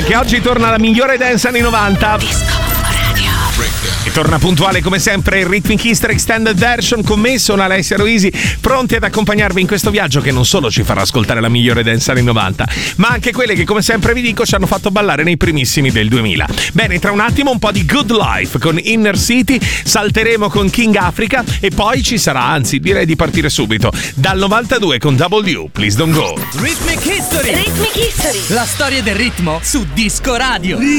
perché oggi torna la migliore dance anni 90. E torna puntuale come sempre il Rhythmic History Extended Version con me, sono Alessia Roisi, pronti ad accompagnarvi in questo viaggio che non solo ci farà ascoltare la migliore dance anni 90, ma anche quelle che, come sempre vi dico, ci hanno fatto ballare nei primissimi del 2000. Bene, tra un attimo un po' di Good Life con Inner City, salteremo con King Africa e poi ci sarà, anzi direi di partire subito, dal 92 con W, Please Don't Go. Rhythmic History. Rhythmic History. La storia del ritmo su Disco Radio.